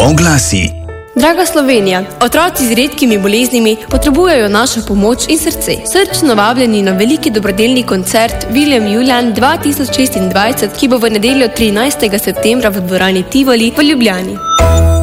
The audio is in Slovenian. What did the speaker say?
Oglasi. Draga Slovenija, otroci z redkimi boleznimi potrebujejo našo pomoč in srce. Srčno vabljeni na veliki dobrodelni koncert William Julian 2026, ki bo v nedeljo 13. septembra v dvorani Tivoli v Ljubljani.